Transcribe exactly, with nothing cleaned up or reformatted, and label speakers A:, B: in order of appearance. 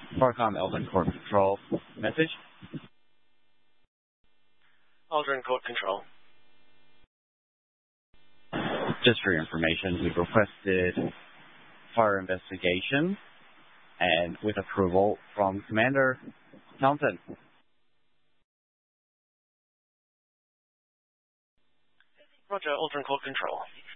A: Farcom Eldrin Court Control. Message?
B: Eldrin Court Control.
A: Just for your information, we've requested fire investigation and with approval from Commander Townsend.
B: Roger, Eldrin Court Control.